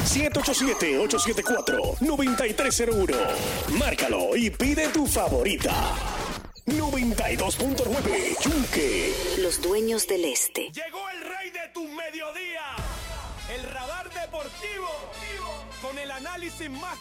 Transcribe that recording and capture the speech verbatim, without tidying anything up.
siete ocho siete, ocho siete cuatro, nueve tres cero uno. Márcalo y pide tu favorita. noventa y dos punto nueve Yunque. Los dueños del este. Llegó el rey de tu mediodía. El radar deportivo. Con el análisis más